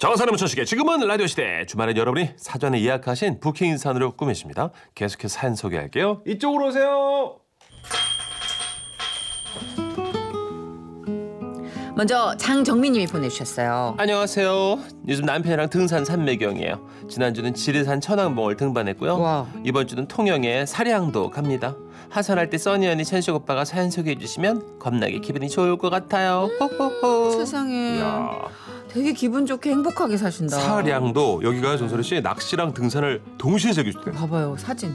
정선의 문천식의 지금은 라디오 시대. 주말엔 여러분이 사전에 예약하신 부킹 인산으로 꾸며집니다. 계속해서 사연 소개할게요. 이쪽으로 오세요. 먼저 장정민님이 보내주셨어요. 안녕하세요. 요즘 남편이랑 등산 산매경이에요. 지난주는 지리산 천왕봉을 등반했고요. 와. 이번 주는 통영에 사량도 갑니다. 하산할 때 써니 언니, 천식 오빠가 사연 소개해 주시면 겁나게 기분이 좋을 것 같아요. 호호호. 세상에. 이야. 되게 기분 좋게 행복하게 사신다. 사량도 여기가 정선우 씨 낚시랑 등산을 동시에 즐길 때 봐봐요 사진.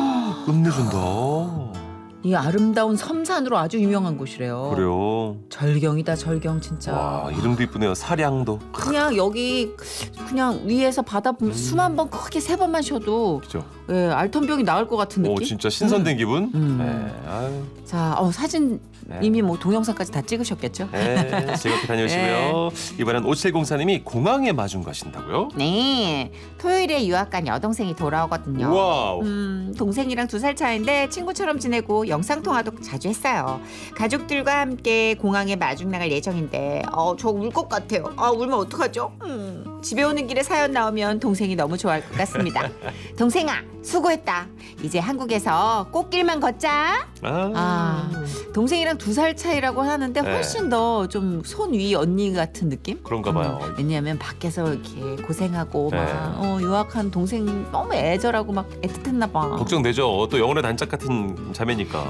끝내준다. 이 아름다운 섬산으로 아주 유명한 곳이래요. 그래요. 절경이다 절경 진짜. 와, 이름도 이쁘네요. 사량도. 그냥 여기 그냥 위에서 바다 보면서 숨 한 번 크게 3번만 쉬어도 그죠. 예, 알턴병이 나을 것 같은 느낌. 오, 진짜 신선된 기분. 네. 아유. 자, 사진 이미 뭐 동영상까지 다 찍으셨겠죠? 네, 즐겁게 다녀오시고요. 이번엔 5704님이 공항에 마중 가신다고요? 네, 토요일에 유학 간 여동생이 돌아오거든요. 와우. 동생이랑 2살 차인데 친구처럼 지내고 영상통화도 자주 했어요. 가족들과 함께 공항에 마중 나갈 예정인데 저 울 것 같아요. 울면 어떡하죠? 집에 오는 길에 사연 나오면 동생이 너무 좋아할 것 같습니다. 동생아, 수고했다. 이제 한국에서 꽃길만 걷자. 동생이랑 2살 차이라고 하는데 훨씬 더 좀 손 위 언니 같은 느낌? 그런가 봐요. 왜냐하면 밖에서 이렇게 고생하고 네. 막 유학한 동생 너무 애절하고 막 애틋했나 봐. 걱정되죠. 또 영혼의 단짝 같은 자매니까.